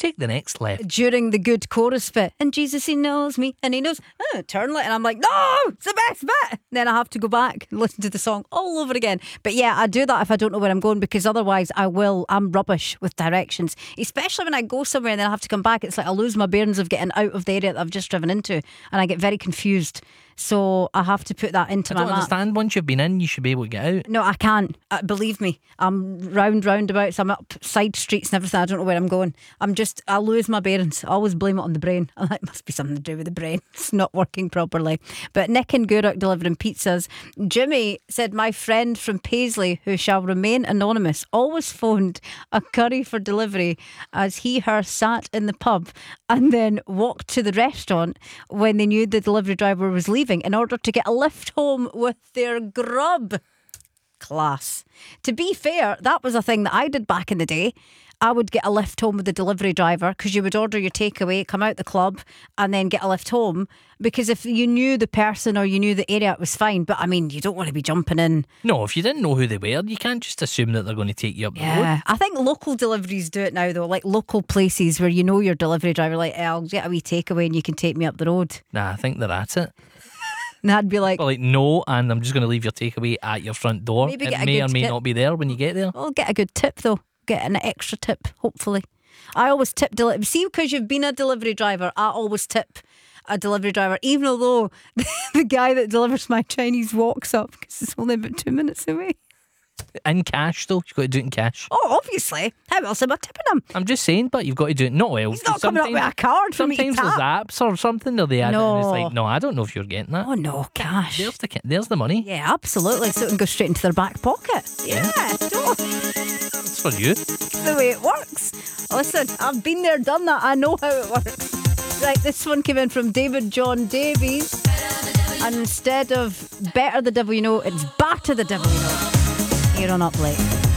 take the next left. During the good chorus bit, and Jesus, he knows me, and he knows, turn left, and I'm like, no, it's the best bit. Then I have to go back and listen to the song all over again. But yeah, I do that if I don't know where I'm going, because otherwise I'm rubbish with directions, especially when I go somewhere and then I have to come back. It's like I lose my bearings of getting out of the area that I've just driven into, and I get very confused. So I have to put that into my map. I don't understand. Once you've been in, you should be able to get out. No, I can't. Believe me, I'm roundabouts. I'm up side streets and everything. I don't know where I'm going. I lose my bearings. I always blame it on the brain. It must be something to do with the brain. It's not working properly. But Nick and Gourock delivering pizzas. Jimmy said, my friend from Paisley, who shall remain anonymous, always phoned a curry for delivery as her sat in the pub and then walked to the restaurant when they knew the delivery driver was leaving in order to get a lift home with their grub. Class. To be fair, that was a thing that I did back in the day. I would get a lift home with the delivery driver, because you would order your takeaway, come out the club and then get a lift home, because if you knew the person or you knew the area, it was fine. But I mean, you don't want to be jumping in. No, if you didn't know who they were, you can't just assume that they're going to take you up the road. I think local deliveries do it now though, like local places where you know your delivery driver, like, I'll get a wee takeaway and you can take me up the road. Nah, I think they're at it. And I'd be like, no, and I'm just going to leave your takeaway at your front door. Maybe it may or may not be there when you get there. I'll get a good tip though. Get an extra tip, hopefully. I always tip delivery. See, because you've been a delivery driver, I always tip a delivery driver, even although the guy that delivers my Chinese walks up, because it's only about 2 minutes away. In cash though, you've got to do it in cash. Oh, obviously. How else am I tipping him? I'm just saying, but you've got to do it. Not He's not coming up with a card for me to Sometimes tap. there's apps or something, or they add it and it's like, no, I don't know if you're getting that. Oh no, cash. There's the money. Yeah, absolutely. So it can go straight into their back pocket. Yeah. It's for you. It's the way it works. Listen, I've been there, done that. I know how it works. Right, this one came in from David John Davies. And instead of better the devil you know, it's batter the devil you know. Here on Up Late.